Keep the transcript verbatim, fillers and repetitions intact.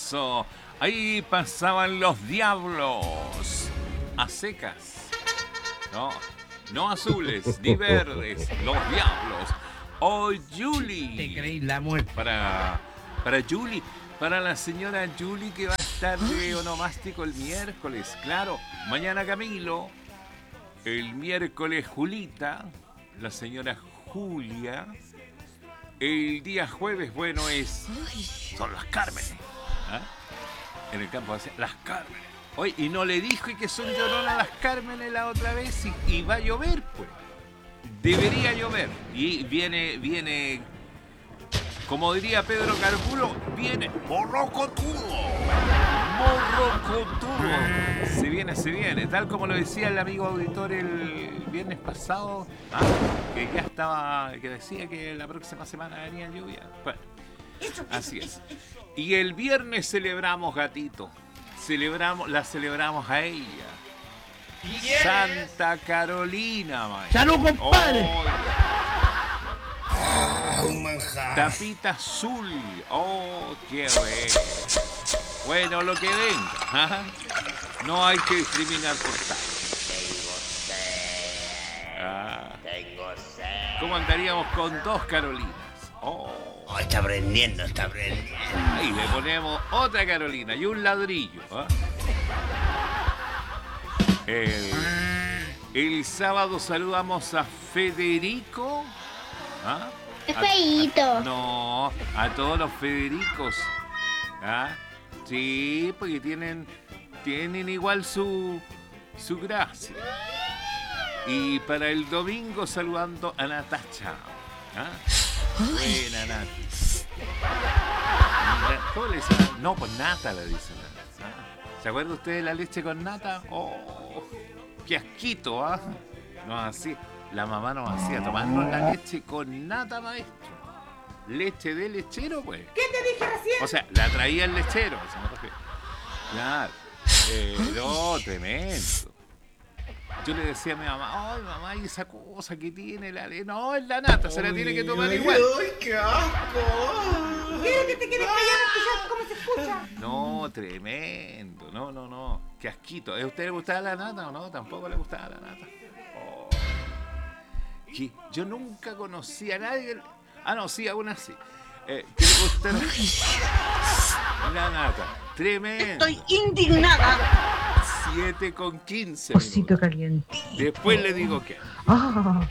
Eso. Ahí pasaban los diablos. A secas. No, no azules, ni verdes. Los diablos. Oh, Julie. Te creí la muerte. Para, para Julie. Para la señora Julie que va a estar de onomástico el miércoles. Claro, mañana Camilo. El miércoles Julita. La señora Julia. El día jueves, bueno, es... Son las Cármenes. ¿Ah? En el campo de las Cármenes. Oye, y no le dije que son lloronas las Cármenes la otra vez y, y va a llover, pues. Debería llover. Y viene, viene, como diría Pedro Carbulo, viene morrocotudo. Morrocotudo. Se viene, se viene. Tal como lo decía el amigo auditor el viernes pasado, ¿ah? que ya estaba, que decía que la próxima semana venía lluvia. Bueno, así es. Y el viernes celebramos, gatito. Celebramos, la celebramos a ella. Santa Carolina, man. ¡Salud, compadre! Oh, Ah, un manjar. tapita azul. Oh, qué bueno. Bueno, lo que venga. ¿Ah? No hay que discriminar por tal. Tengo sed. Ah, Tengo sed. ¿cómo andaríamos con dos Carolinas? Oh, Oh, está prendiendo, está prendiendo. ahí le ponemos otra Carolina y un ladrillo. ¿Ah? El, el sábado saludamos a Federico. ¿Ah? Es A- feíto. a- no, a todos los Federicos. ¿Ah? Sí, porque tienen, tienen igual su, su gracia. Y para el domingo saludando a Natacha. ¿Ah? Buena Nata. ¿Cómo le dicen? No, con nata le dicen. ¿Ah? ¿Se acuerda usted de la leche con nata? Oh, qué asquito, ¿ah? No, así. La mamá nos hacía tomarnos la leche con nata, maestro. Leche de lechero, pues. ¿Qué te dije recién? O sea, la traía el lechero, se me refiere. Claro. Eh, no, tremendo. Yo le decía a mi mamá, ay mamá, y esa cosa que tiene la leche. No, es la nata, se la tiene que tomar igual. ¡Ay, qué asco! ¿Quieres que te quedes callado escuchar cómo se escucha? No, tremendo. No, no, no. Qué asquito. ¿A usted le gustaba la nata o no? Tampoco le gustaba la nata. Oh. Que yo nunca conocí a nadie. Ah, no, sí, aún así. Eh, que le gustara la nata. Tremendo. Estoy indignada. siete con quince Osito minutos. caliente. Después le digo que. Ah,